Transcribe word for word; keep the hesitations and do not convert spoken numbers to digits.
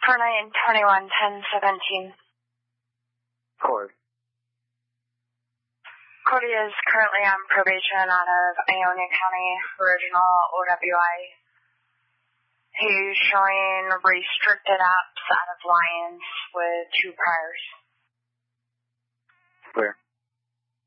For nine twenty-one ten seventeen. Cord. Cody is currently on probation out of Ionia County, original O W I. He's showing restricted apps out of Lions with two priors. Where?